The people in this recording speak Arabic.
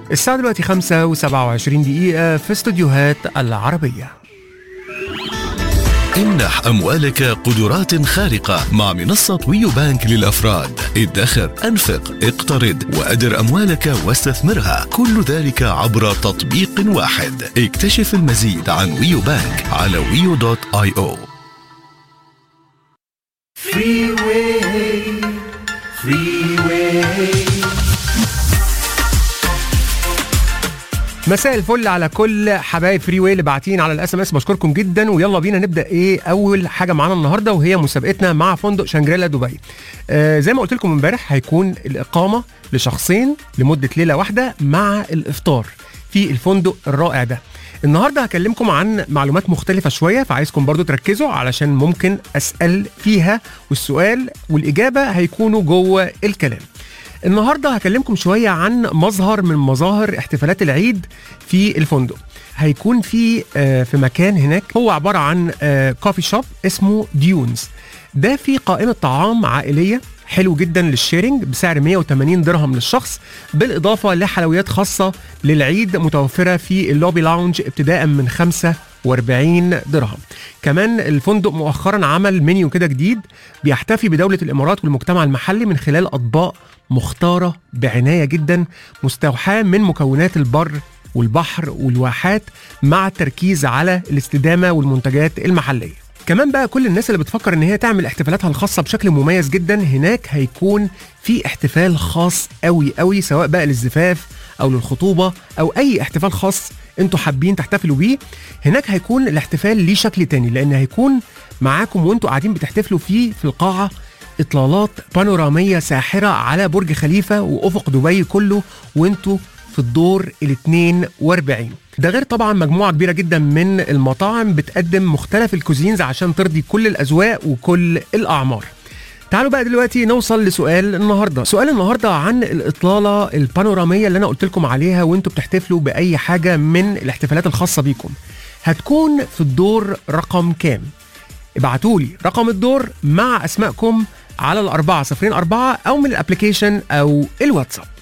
الساعة دلوقتي 5:27 في استوديوهات العربية. امنح أموالك قدرات خارقة مع منصة ويو بانك للأفراد. ادخر، أنفق، اقترض وأدر أموالك واستثمرها، كل ذلك عبر تطبيق واحد. اكتشف المزيد عن ويو بانك على wiyo.io. مساء الفل على كل حبايب فري واي اللي باعتين على الاس ام اس، بشكركم جدا. ويلا بينا نبدا اول حاجه معانا النهارده، وهي مسابقتنا مع فندق شانجريلا دبي. زي ما قلت لكم امبارح، هيكون الاقامه لشخصين لمده ليله واحده مع الافطار في الفندق الرائع ده. النهارده هكلمكم عن معلومات مختلفه شويه، فعايزكم برضو تركزوا علشان ممكن اسال فيها، والسؤال والاجابه هيكونوا جوه الكلام. النهارده هكلمكم شويه عن مظهر من مظاهر احتفالات العيد في الفندق. هيكون في مكان هناك، هو عباره عن كوفي شوب اسمه ديونز. ده في قائمه طعام عائليه حلو جدا للشيرنج بسعر 180 درهم للشخص، بالاضافه لحلويات خاصه للعيد متوفره في اللوبي لاونج ابتداء من 45 درهم. كمان الفندق مؤخرا عمل منيو كده جديد بيحتفي بدولة الإمارات والمجتمع المحلي من خلال أطباق مختارة بعناية جدا، مستوحاة من مكونات البر والبحر والواحات، مع التركيز على الاستدامة والمنتجات المحلية. كمان بقى كل الناس اللي بتفكر ان هي تعمل احتفالاتها الخاصة بشكل مميز جدا، هناك هيكون في احتفال خاص قوي قوي، سواء بقى للزفاف او للخطوبة او اي احتفال خاص انتوا حابين تحتفلوا بيه. هناك هيكون الاحتفال ليه شكل تاني، لان هيكون معاكم وانتوا قاعدين بتحتفلوا فيه في القاعة اطلالات بانورامية ساحرة على برج خليفة وافق دبي كله، وانتوا في الدور ال42. ده غير طبعا مجموعة كبيرة جدا من المطاعم بتقدم مختلف الكوزينز عشان ترضي كل الأذواق وكل الأعمار. تعالوا بقى دلوقتي نوصل لسؤال النهاردة. سؤال النهاردة عن الإطلالة البانورامية اللي أنا قلت لكم عليها وانتوا بتحتفلوا بأي حاجة من الاحتفالات الخاصة بيكم. هتكون في الدور رقم كام؟ ابعتولي رقم الدور مع أسمائكم على 4004 أو من الابليكيشن أو الواتساب.